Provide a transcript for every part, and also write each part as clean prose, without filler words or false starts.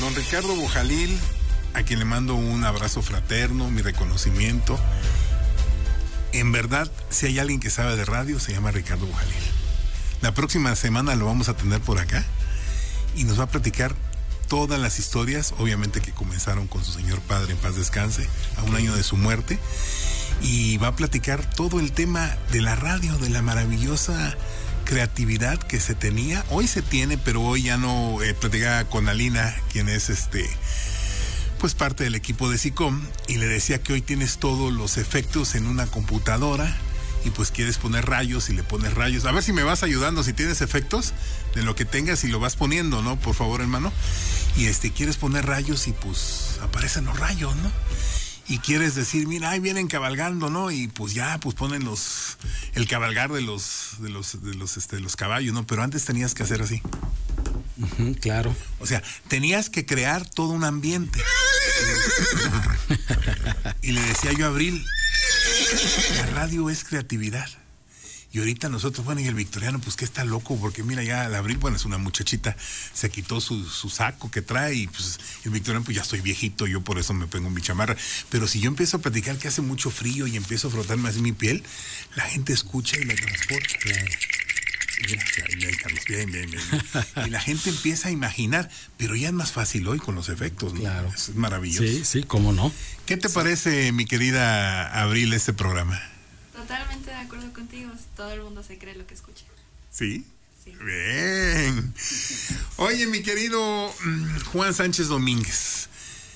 don Ricardo Bojalil, a quien le mando un abrazo fraterno, mi reconocimiento. En verdad, si hay alguien que sabe de radio, se llama Ricardo Bojalil. La próxima semana lo vamos a tener por acá y nos va a platicar todas las historias, obviamente que comenzaron con su señor padre, en paz descanse, a un año de su muerte, y va a platicar todo el tema de la radio, de la maravillosa creatividad que se tenía, hoy se tiene, pero hoy ya no. Platicaba con Alina, quien es pues parte del equipo de SICOM, y le decía que hoy tienes todos los efectos en una computadora y pues quieres poner rayos y le pones rayos. A ver si me vas ayudando, si tienes efectos de lo que tengas y lo vas poniendo, ¿no? Por favor, hermano. Y quieres poner rayos y pues aparecen los rayos, ¿no? Y quieres decir, mira, ahí vienen cabalgando, ¿no? Y pues ya, pues ponen el cabalgar de los caballos, ¿no? Pero antes tenías que hacer así. Claro. O sea, tenías que crear todo un ambiente. Y le decía yo a Abril, la radio es creatividad. Y ahorita nosotros, bueno, y el Victoriano, pues que está loco, porque mira, ya la Abril, bueno, es una muchachita, se quitó su saco que trae, y pues el Victoriano, pues ya estoy viejito, yo por eso me pongo mi chamarra. Pero si yo empiezo a platicar que hace mucho frío y empiezo a frotarme así mi piel, la gente escucha y la transporta. Bien, Carlos, bien. Y la gente empieza a imaginar, pero ya es más fácil hoy con los efectos, ¿no? Claro. Es maravilloso. Sí, cómo no. ¿Qué te parece, mi querida Abril, este programa? Totalmente de acuerdo contigo. Todo el mundo se cree lo que escucha. ¿Sí? Sí. Bien. Oye, mi querido Juan Sánchez Domínguez,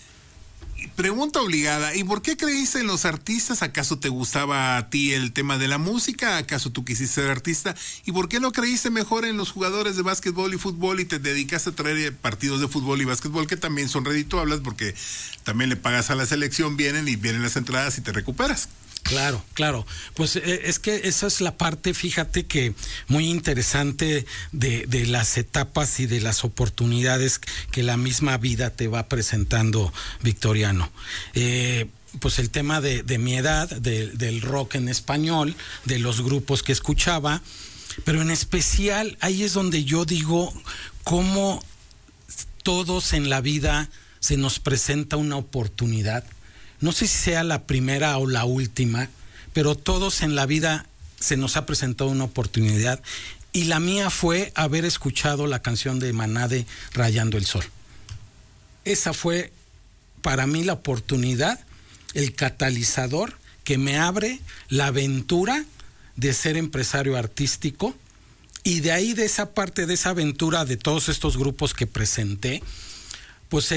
pregunta obligada, ¿y por qué creíste en los artistas? ¿Acaso te gustaba a ti el tema de la música? ¿Acaso tú quisiste ser artista? ¿Y por qué no creíste mejor en los jugadores de básquetbol y fútbol y te dedicaste a traer partidos de fútbol y básquetbol que también son redituables porque también le pagas a la selección, vienen las entradas y te recuperas? Claro. Pues es que esa es la parte, fíjate, que muy interesante de las etapas y de las oportunidades que la misma vida te va presentando, Victoriano. Pues el tema de mi edad, del rock en español, de los grupos que escuchaba, pero en especial ahí es donde yo digo cómo todos en la vida se nos presenta una oportunidad. No sé si sea la primera o la última, pero todos en la vida se nos ha presentado una oportunidad, y la mía fue haber escuchado la canción de Maná de Rayando el Sol. Esa fue para mí la oportunidad, el catalizador que me abre la aventura de ser empresario artístico, y de ahí, de esa parte, de esa aventura de todos estos grupos que presenté, pues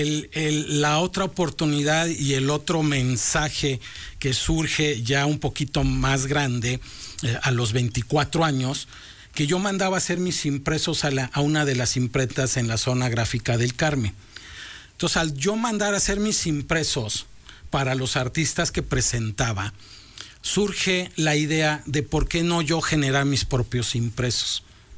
la otra oportunidad y el otro mensaje que surge ya un poquito más grande, a los 24 años, que yo mandaba a hacer mis impresos a una de las imprentas en la zona gráfica del Carmen. Entonces, al yo mandar a hacer mis impresos para los artistas que presentaba, surge la idea de por qué no yo generar mis propios impresos.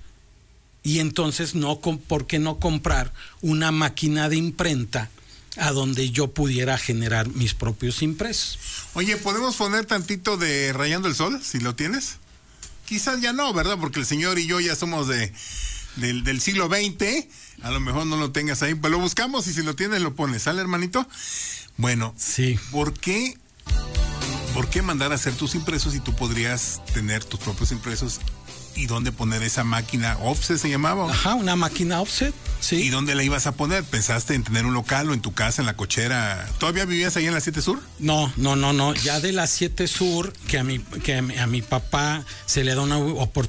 Y entonces, ¿por qué no comprar una máquina de imprenta a donde yo pudiera generar mis propios impresos? Oye, ¿podemos poner tantito de Rayando el Sol, si lo tienes? Quizás ya no, ¿verdad? Porque el señor y yo ya somos del siglo XX. A lo mejor no lo tengas ahí, pues lo buscamos y si lo tienes lo pones. ¿Sale, hermanito? Bueno, sí. ¿Por qué mandar a hacer tus impresos si tú podrías tener tus propios impresos? ¿Y dónde poner esa máquina offset se llamaba? Ajá, una máquina offset, sí. ¿Y dónde la ibas a poner? ¿Pensaste en tener un local o en tu casa, en la cochera? ¿Todavía vivías ahí en la 7 Sur? No. Ya de la 7 Sur, que a mi papá se le da una oportunidad